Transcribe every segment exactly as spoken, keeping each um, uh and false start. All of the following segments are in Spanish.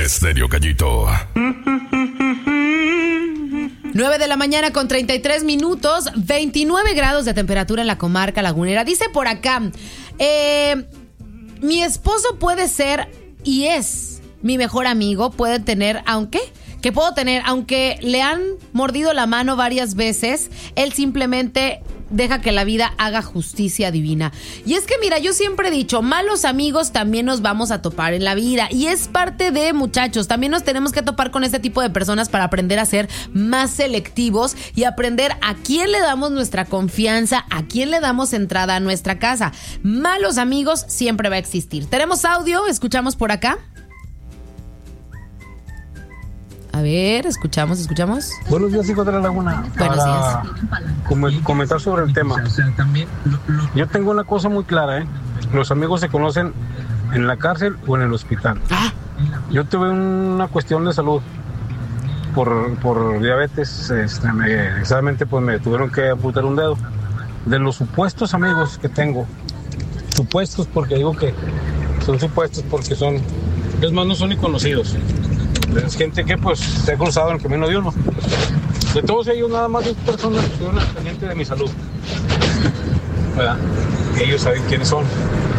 Estéreo Gallito. nueve de la mañana con treinta y tres minutos, veintinueve grados de temperatura en la comarca lagunera. Dice por acá, eh, mi esposo puede ser y es mi mejor amigo, puede tener, aunque... que puedo tener, aunque le han mordido la mano varias veces, él simplemente deja que la vida haga justicia divina. Y es que mira, yo siempre he dicho, malos amigos también nos vamos a topar en la vida, y es parte de, muchachos, también nos tenemos que topar con este tipo de personas para aprender a ser más selectivos y aprender a quién le damos nuestra confianza, a quién le damos entrada a nuestra casa. Malos amigos siempre va a existir. Tenemos audio, escuchamos por acá. A ver, escuchamos, escuchamos. Buenos días, hijos de la laguna. Buenos Para días. com- comentar sobre el tema. Yo tengo una cosa muy clara, ¿eh? Los amigos se conocen en la cárcel o en el hospital. Ah. Yo tuve una cuestión de salud por, por diabetes. Este, me, exactamente, pues me tuvieron que amputar un dedo. De los supuestos amigos que tengo, supuestos porque digo que son supuestos porque son, es más, no son ni conocidos. Es gente que pues se ha cruzado en el camino de uno. De todos ellos, nada más dos personas estuvieron al pendiente de mi salud, ¿verdad? Ellos saben quiénes son.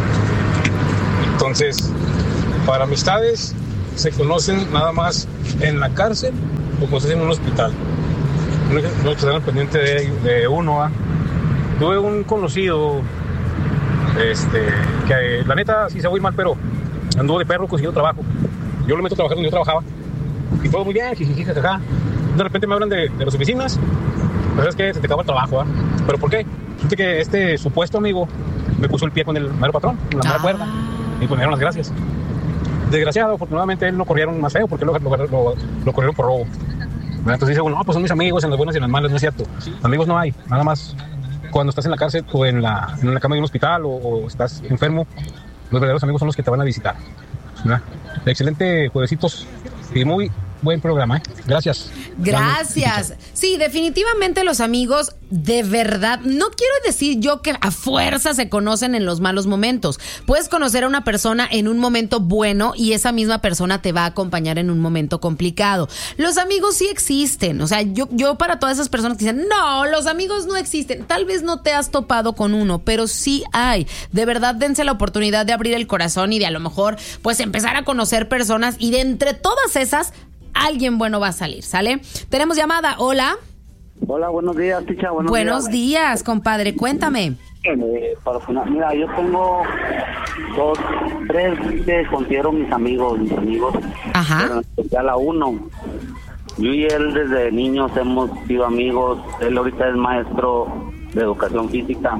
Entonces, para amistades se conocen nada más en la cárcel o cuando estás en un hospital. No que están al pendiente de, de uno, ¿verdad? Tuve un conocido, este, que la neta sí se fue mal, pero anduvo de perro consiguiendo trabajo. Yo lo meto a trabajar donde yo trabajaba. Y todo muy bien, jiji, jajaja. De repente me hablan de, de las oficinas. Pero es que se te acaba el trabajo, ¿eh? ¿Pero por qué? Resulta que este supuesto amigo me puso el pie con el mero patrón, con la mera cuerda. Y pues me dieron las gracias. Desgraciado, afortunadamente él no corrieron más feo porque lo, lo, lo, lo corrieron por robo. Entonces dice, bueno, no, pues son mis amigos en las buenas y en las malas. No es cierto. Amigos no hay, nada más. Cuando estás en la cárcel o en la, en la cama de un hospital o, o estás enfermo, los verdaderos amigos son los que te van a visitar, ¿verdad? Excelente, juevesitos, y muy buen programa, ¿eh? Gracias. Gracias. Sí, definitivamente los amigos, de verdad, no quiero decir yo que a fuerza se conocen en los malos momentos. Puedes conocer a una persona en un momento bueno y esa misma persona te va a acompañar en un momento complicado. Los amigos sí existen. O sea, yo, yo para todas esas personas que dicen, no, los amigos no existen. Tal vez no te has topado con uno, pero sí hay. De verdad, dense la oportunidad de abrir el corazón y de a lo mejor, pues empezar a conocer personas, y de entre todas esas, alguien bueno va a salir, ¿sale? Tenemos llamada, hola. Hola, buenos días, Ticha. Buenos, buenos días. días, compadre, cuéntame. Eh, para final, mira, yo tengo dos, tres que considero mis amigos, mis amigos. Ajá. Pero en especial a uno. Yo y él desde niños hemos sido amigos. Él ahorita es maestro de educación física.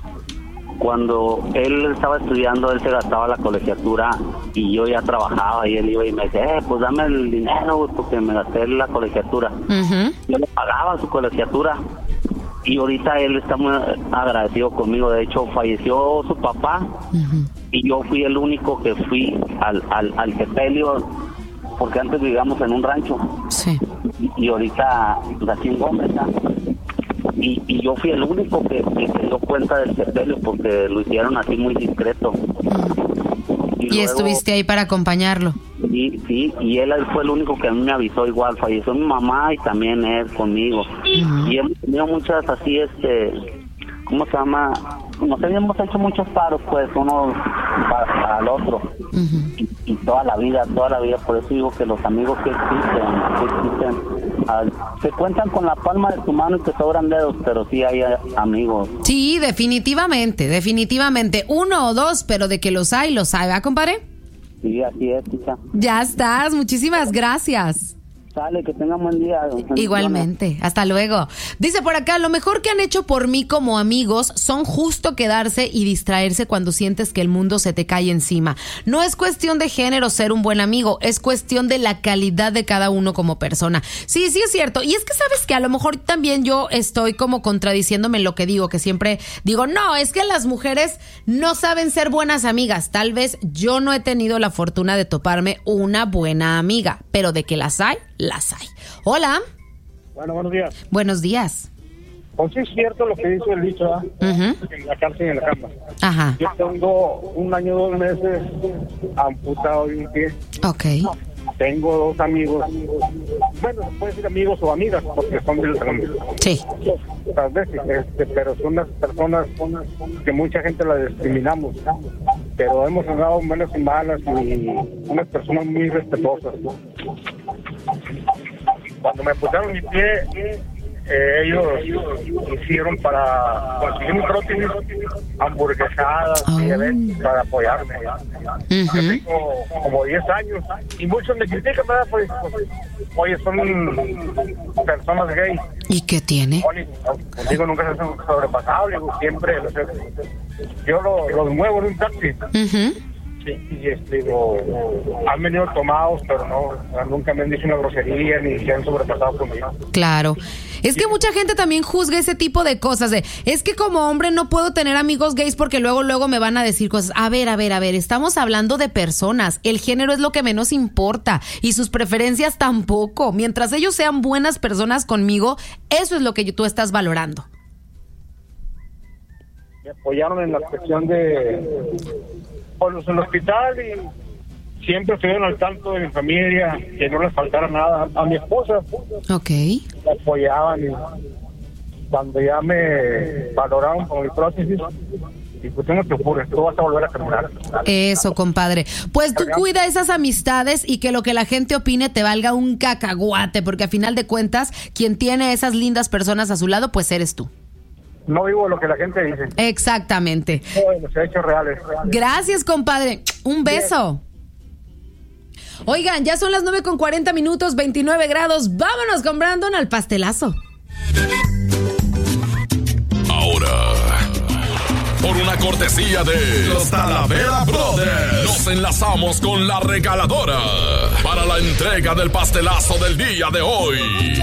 Cuando él estaba estudiando, él se gastaba la colegiatura y yo ya trabajaba, y él iba y me decía, eh, pues dame el dinero porque me gasté la colegiatura. Uh-huh. Yo le pagaba su colegiatura y ahorita él está muy agradecido conmigo. De hecho, falleció su papá. Uh-huh. Y yo fui el único que fui al, al, al sepelio, porque antes vivíamos en un rancho. Sí. Y, y ahorita, pues aquí en Gómez, ¿no? Y, y yo fui el único que, que se dio cuenta del sepelio porque lo hicieron así muy discreto. Y, y luego, estuviste ahí para acompañarlo. Sí, sí, y él fue el único que a mí me avisó. Igual falleció mi mamá y también él conmigo. Uh-huh. Y hemos tenido muchas así, este, ¿cómo se llama? Nos habíamos hecho muchos paros, pues, uno para, para el otro. Uh-huh. Y, y toda la vida, toda la vida. Por eso digo que los amigos que existen, que existen, uh, se cuentan con la palma de tu mano y te sobran dedos, pero sí hay uh, amigos. Sí, definitivamente, definitivamente. Uno o dos, pero de que los hay, los hay, ¿verdad, compadre? Sí, así es, chica. Ya estás, muchísimas gracias. Sale, que tengan buen día. Igualmente, hasta luego. Dice por acá, lo mejor que han hecho por mí como amigos son justo quedarse y distraerse cuando sientes que el mundo se te cae encima. No es cuestión de género ser un buen amigo, es cuestión de la calidad de cada uno como persona. Sí, sí es cierto. Y es que sabes que a lo mejor también yo estoy como contradiciéndome en lo que digo, que siempre digo, no, es que las mujeres no saben ser buenas amigas. Tal vez yo no he tenido la fortuna de toparme una buena amiga, pero de que las hay, las hay. Hola. Bueno, buenos días. Buenos días. Pues sí es cierto lo que dice el dicho, ¿eh? Uh-huh. En la cárcel y en la cama. Ajá. Yo tengo un año, dos meses amputado de un pie. Ok. tengo dos amigos, bueno, se puede decir amigos o amigas, porque son del mundo. Sí. Tal vez, este, pero son unas personas que mucha gente las discriminamos, pero hemos andado buenas y malas y unas personas muy respetuosas. Cuando me pusieron mi pie, eh, ellos hicieron para conseguir un prótesis, hamburguesadas, oh. y eventos para apoyarme. Uh-huh. Yo tengo como diez años y muchos me critican, ¿verdad? Pues, pues, oye, son personas gays. ¿Y qué tiene? Oye, contigo nunca se hacen sobrepasado, digo, siempre, no sé, yo lo, los muevo en un taxi. Uh-huh. Sí, y este, digo, han venido tomados, pero no, nunca me han dicho una grosería ni se han sobrepasado conmigo. Claro. Es que mucha gente también juzga ese tipo de cosas de, es que como hombre no puedo tener amigos gays porque luego luego me van a decir cosas. A ver, a ver, a ver, estamos hablando de personas. El género es lo que menos importa y sus preferencias tampoco. Mientras ellos sean buenas personas conmigo, eso es lo que tú estás valorando. Me apoyaron en la cuestión de pues, en el hospital y siempre estuvieron al tanto de mi familia, que no les faltara nada. A mi esposa Ok. me apoyaban y cuando ya me valoraron con mi prótesis, y pues no te ocurre, tú vas a volver a caminar. Eso, compadre. Pues tú cuida esas amistades y que lo que la gente opine te valga un cacahuate, porque a final de cuentas, quien tiene esas lindas personas a su lado, pues eres tú. No vivo lo que la gente dice. Exactamente. No, los hechos reales. Gracias, compadre. Un beso. Oigan, ya son las nueve con cuarenta minutos, veintinueve grados. Vámonos con Brandon al pastelazo. Ahora, por una cortesía de los Talavera Brothers, nos enlazamos con la regaladora para la entrega del pastelazo del día de hoy.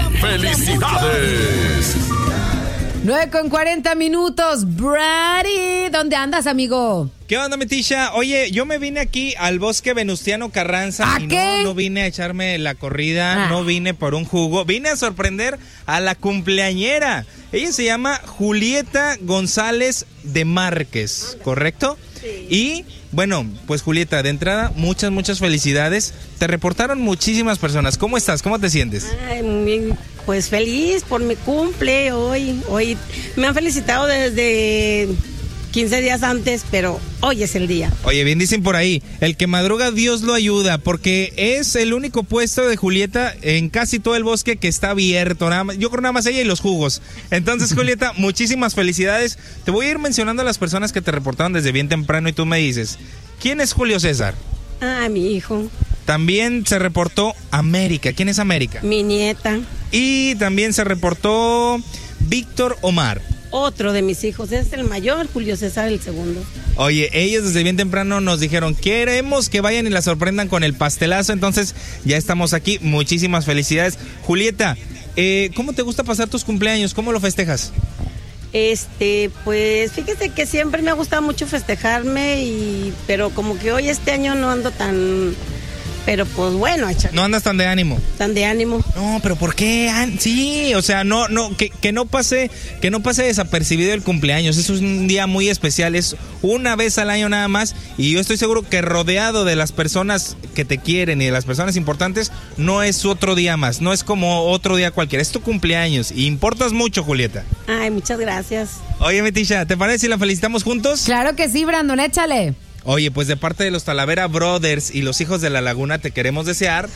¡Felicidades! nueve con cuarenta minutos. Brady, ¿dónde andas, amigo? ¿Qué onda, Metisha? Oye, yo me vine aquí al Bosque Venustiano Carranza. ¿A y qué? No, no vine a echarme la corrida, Ah. no vine por un jugo. Vine a sorprender a la cumpleañera. Ella se llama Julieta González de Márquez, ¿correcto? Sí. Y, bueno, pues Julieta, de entrada, muchas, muchas felicidades. Te reportaron muchísimas personas. ¿Cómo estás? ¿Cómo te sientes? Ay, muy, pues feliz por mi cumple hoy. Hoy me han felicitado desde quince días antes, pero hoy es el día. Oye, bien dicen por ahí, el que madruga Dios lo ayuda, porque es el único puesto de Julieta en casi todo el bosque que está abierto, nada más, yo creo nada más ella y los jugos. Entonces, Julieta, muchísimas felicidades. Te voy a ir mencionando a las personas que te reportaron desde bien temprano y tú me dices, ¿quién es Julio César? Ah, mi hijo. También se reportó América. ¿Quién es América? Mi nieta. Y también se reportó Víctor Omar. Otro de mis hijos, es el mayor, Julio César el segundo. Oye, ellos desde bien temprano nos dijeron, queremos que vayan y la sorprendan con el pastelazo, entonces ya estamos aquí, muchísimas felicidades. Julieta, eh, ¿cómo te gusta pasar tus cumpleaños? ¿Cómo lo festejas? Este, pues fíjese que siempre me ha gustado mucho festejarme, y pero como que hoy este año no ando tan... Pero pues bueno, échale. No andas tan de ánimo. Tan de ánimo. No, pero ¿por qué? Ah, sí, o sea, no, no, que, que no pase, que no pase desapercibido el cumpleaños. Es un día muy especial, es una vez al año nada más. Y yo estoy seguro que rodeado de las personas que te quieren y de las personas importantes, no es otro día más, no es como otro día cualquiera, es tu cumpleaños. Y importas mucho, Julieta. Ay, muchas gracias. Oye, Metisha, ¿te parece si la felicitamos juntos? Claro que sí, Brandon, échale. Oye, pues de parte de los Talavera Brothers y los Hijos de la Laguna te queremos desear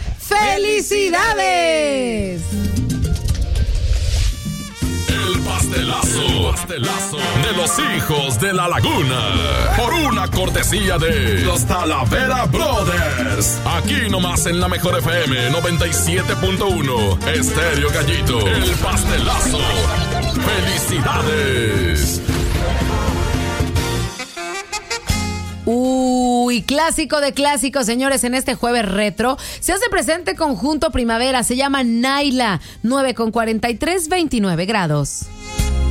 ¡felicidades! El pastelazo, el pastelazo de los Hijos de la Laguna. Por una cortesía de los Talavera Brothers. Aquí nomás en la mejor F M noventa y siete punto uno. Estéreo Gallito. El pastelazo. ¡Felicidades! Uy, clásico de clásicos, señores, en este jueves retro se hace presente Conjunto Primavera, se llama Naila, nueve con cuarenta y tres, veintinueve grados.